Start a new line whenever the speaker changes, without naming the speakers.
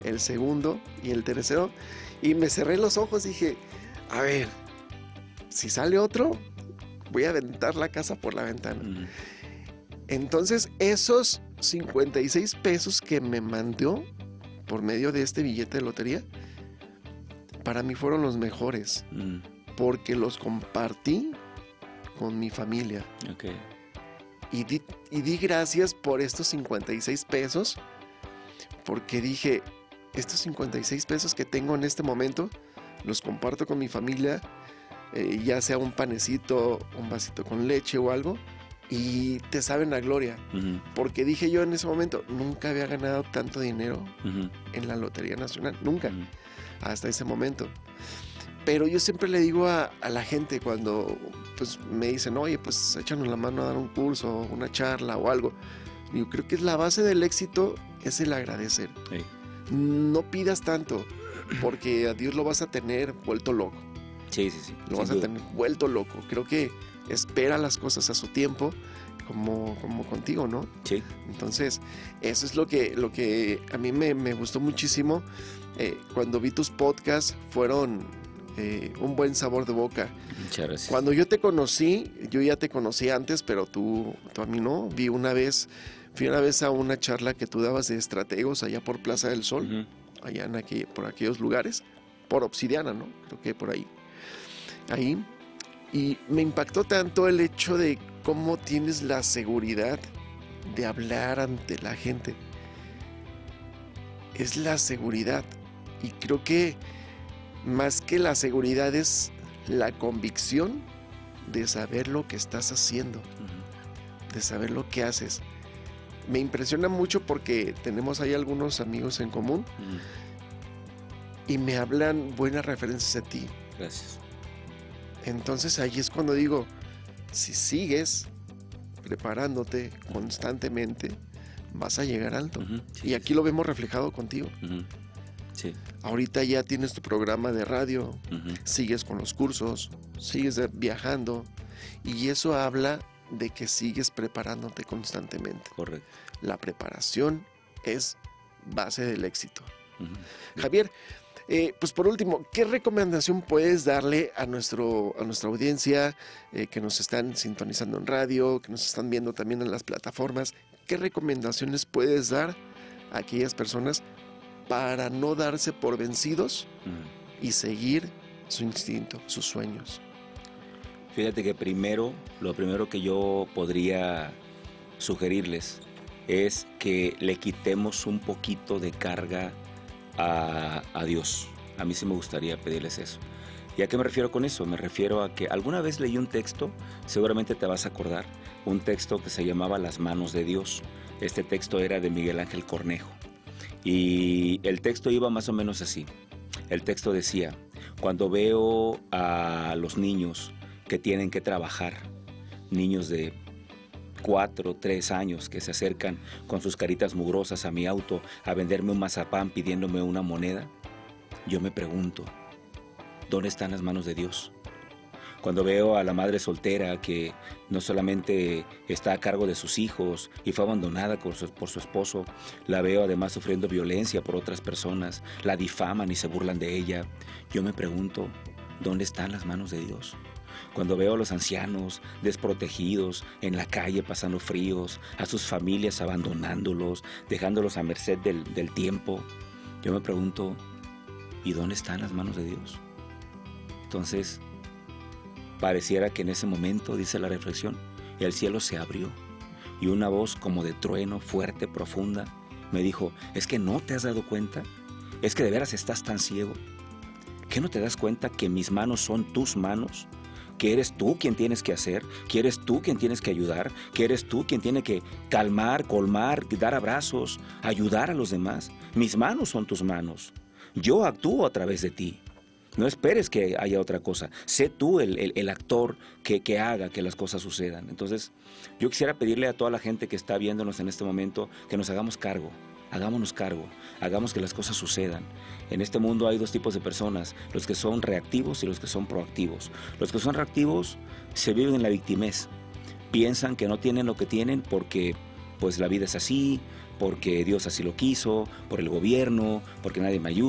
el segundo y el tercero, y me cerré los ojos y dije, a ver, si sale otro, voy a aventar la casa por la ventana. Entonces, esos 56 pesos que me mandó por medio de este billete de lotería, para mí fueron los mejores, porque los compartí con mi familia.
Okay.
Y di gracias por estos 56 pesos, porque dije, estos 56 pesos que tengo en este momento, los comparto con mi familia, ya sea un panecito, un vasito con leche o algo, y te saben a gloria. Porque dije yo en ese momento, nunca había ganado tanto dinero en la Lotería Nacional, nunca, hasta ese momento. Pero yo siempre le digo a la gente cuando pues, me dicen, oye, pues échanos la mano a dar un curso, una charla o algo. Yo creo que la base del éxito es el agradecer.
Sí.
No pidas tanto, porque a Dios lo vas a tener vuelto loco.
Sí.
Lo vas a tener vuelto loco. Creo que espera las cosas a su tiempo, como contigo, ¿no?
Sí.
Entonces, eso es lo que a mí me gustó muchísimo. Cuando vi tus podcasts, fueron un buen sabor de boca.
Muchas gracias.
Cuando yo te conocí, yo ya te conocí antes, pero tú a mí no. Fui una vez a una charla que tú dabas de estrategos allá por Plaza del Sol, allá por aquellos lugares, por Obsidiana, ¿no? Creo que por ahí. Y me impactó tanto el hecho de cómo tienes la seguridad de hablar ante la gente. Es la seguridad. Y creo que más que la seguridad es la convicción de saber lo que estás haciendo, de saber lo que haces. Me impresiona mucho porque tenemos ahí algunos amigos en común y me hablan buenas referencias a ti.
Gracias.
Entonces ahí es cuando digo, si sigues preparándote constantemente, vas a llegar alto.
Sí,
y aquí lo vemos reflejado contigo.
Sí.
Ahorita ya tienes tu programa de radio, sigues con los cursos, sigues viajando, y eso habla de que sigues preparándote constantemente.
Correcto.
La preparación es base del éxito. Javier, pues por último, ¿qué recomendación puedes darle a nuestra audiencia que nos están sintonizando en radio, que nos están viendo también en las plataformas? ¿Qué recomendaciones puedes dar a aquellas personas para no darse por vencidos y seguir su instinto, sus sueños?
Fíjate que lo primero que yo podría sugerirles es que le quitemos un poquito de carga a Dios. A mí sí me gustaría pedirles eso. ¿Y a qué me refiero con eso? Me refiero a que alguna vez leí un texto, seguramente te vas a acordar, un texto que se llamaba Las manos de Dios. Este texto era de Miguel Ángel Cornejo. Y el texto iba más o menos así. El texto decía, cuando veo a los niños que tienen que trabajar, niños de 4, 3 años que se acercan con sus caritas mugrosas a mi auto a venderme un mazapán pidiéndome una moneda, yo me pregunto, ¿dónde están las manos de Dios? Cuando veo a la madre soltera que no solamente está a cargo de sus hijos y fue abandonada por su esposo, la veo además sufriendo violencia por otras personas, la difaman y se burlan de ella, yo me pregunto, ¿dónde están las manos de Dios? Cuando veo a los ancianos desprotegidos en la calle pasando fríos, a sus familias abandonándolos, dejándolos a merced del tiempo, yo me pregunto, ¿y dónde están las manos de Dios? Entonces, pareciera que en ese momento, dice la reflexión, el cielo se abrió y una voz como de trueno fuerte, profunda, me dijo, ¿es que no te has dado cuenta? ¿Es que de veras estás tan ciego? ¿Qué no te das cuenta que mis manos son tus manos? ¿Que eres tú quien tienes que hacer? ¿Que eres tú quien tienes que ayudar? ¿Que eres tú quien tiene que calmar, colmar, dar abrazos, ayudar a los demás? Mis manos son tus manos. Yo actúo a través de ti. No esperes que haya otra cosa. Sé tú el actor que haga que las cosas sucedan. Entonces, yo quisiera pedirle a toda la gente que está viéndonos en este momento que nos hagamos cargo. Hagámonos cargo, hagamos que las cosas sucedan. En este mundo hay dos tipos de personas, los que son reactivos y los que son proactivos. Los que son reactivos se viven en la victimez. Piensan que no tienen lo que tienen porque pues la vida es así, porque Dios así lo quiso, por el gobierno, porque nadie me ayuda.